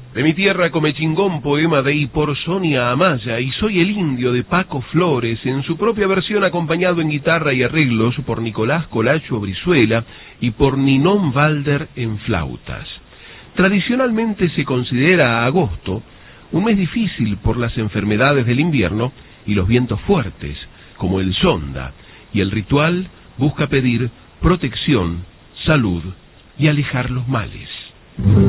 De mi tierra Comechingón, poema de y por Sonia Amaya, y Soy el indio de Paco Flores, en su propia versión acompañado en guitarra y arreglos por Nicolás Colacho Brizuela y por Ninón Valder en flautas. Tradicionalmente se considera a agosto un mes difícil por las enfermedades del invierno y los vientos fuertes, como el sonda, y el ritual busca pedir protección, salud y alejar los males.